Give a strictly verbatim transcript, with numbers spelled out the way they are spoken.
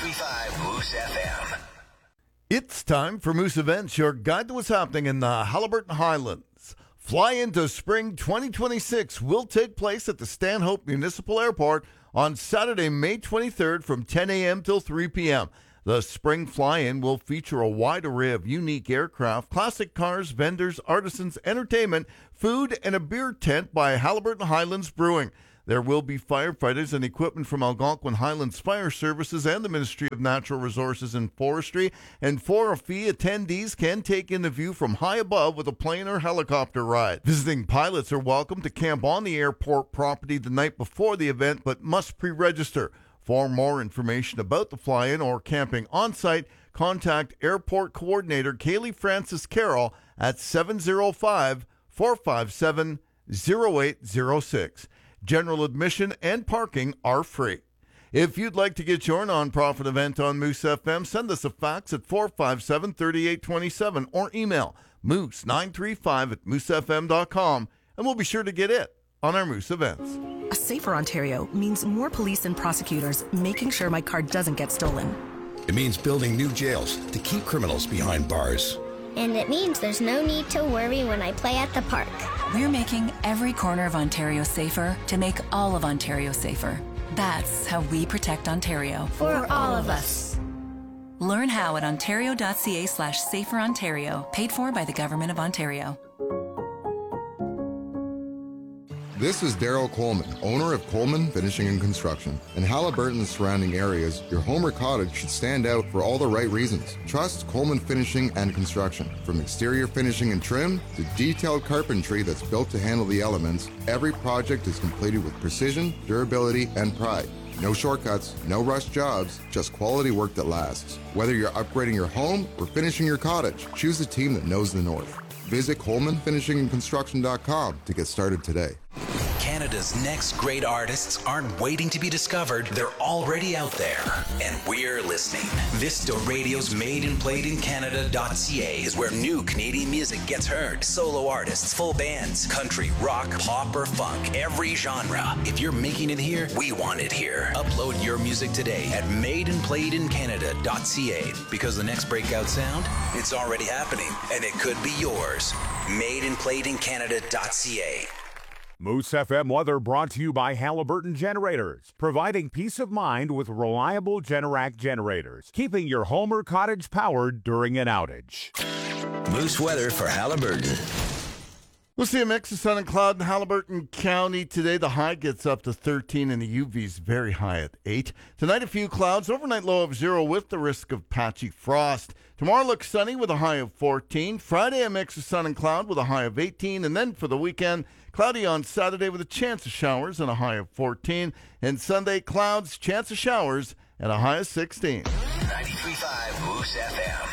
ninety-three point five Moose F M. It's time for Moose Events, your guide to what's happening in the Haliburton Highlands. Fly into Spring twenty twenty-six will take place at the Stanhope Municipal Airport on Saturday, May twenty-third from ten a.m. till three p.m. The Spring Fly-In will feature a wide array of unique aircraft, classic cars, vendors, artisans, entertainment, food, and a beer tent by Haliburton Highlands Brewing. There will be firefighters and equipment from Algonquin Highlands Fire Services and the Ministry of Natural Resources and Forestry, and for a fee, attendees can take in the view from high above with a plane or helicopter ride. Visiting pilots are welcome to camp on the airport property the night before the event, but must pre-register. For more information about the fly-in or camping on-site, contact Airport Coordinator Kaylee Francis Carroll at seven oh five, four five seven, oh eight oh six. General admission and parking are free. If you'd like to get your nonprofit event on Moose F M, send us a fax at four five seven, three eight two seven or email moose nine three five at moose f m dot com, and we'll be sure to get it on our Moose Events. A safer Ontario means more police and prosecutors making sure my car doesn't get stolen. It means building new jails to keep criminals behind bars. And it means there's no need to worry when I play at the park. We're making every corner of Ontario safer to make all of Ontario safer. That's how we protect Ontario. For all of us. Learn how at ontario.ca slash safer Ontario, paid for by the Government of Ontario. This is Daryl Coleman, owner of Coleman Finishing and Construction. In Haliburton and surrounding areas, your home or cottage should stand out for all the right reasons. Trust Coleman Finishing and Construction. From exterior finishing and trim to detailed carpentry that's built to handle the elements, every project is completed with precision, durability, and pride. No shortcuts, no rushed jobs, just quality work that lasts. Whether you're upgrading your home or finishing your cottage, choose a team that knows the North. Visit Coleman Finishing and Construction dot com to get started today. Canada's next great artists aren't waiting to be discovered, they're already out there. And we're listening. Vista Radio's Made and Played in Canada dot c a is where new Canadian music gets heard. Solo artists, full bands, country, rock, pop, or funk, every genre. If you're making it here, we want it here. Upload your music today at Made and Played in Canada dot c a, because the next breakout sound, it's already happening, and it could be yours. Made and Played in Canada dot c a. Moose F M weather brought to you by Haliburton Generators, providing peace of mind with reliable Generac generators, keeping your home or cottage powered during an outage. Moose weather for Haliburton. We'll see a mix of sun and cloud in Haliburton County today. The high gets up to thirteen and the U V's very high at eight. Tonight, a few clouds, overnight low of zero with the risk of patchy frost. Tomorrow looks sunny with a high of fourteen. Friday, a mix of sun and cloud with a high of eighteen. And then for the weekend, cloudy on Saturday with a chance of showers and a high of fourteen. And Sunday, clouds, chance of showers, and a high of sixteen. ninety-three point five Moose F M.